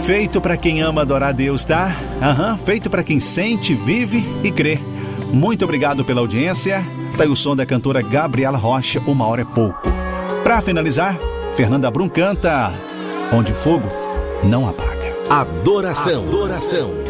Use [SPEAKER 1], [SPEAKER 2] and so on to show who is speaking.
[SPEAKER 1] Feito pra quem ama adorar a Deus, tá? Feito pra quem sente, vive e crê. Muito obrigado pela audiência. Tá aí o som da cantora Gabriela Rocha, Uma Hora é Pouco. Pra finalizar, Fernanda Brum canta Onde Fogo Não Apaga.
[SPEAKER 2] Adoração.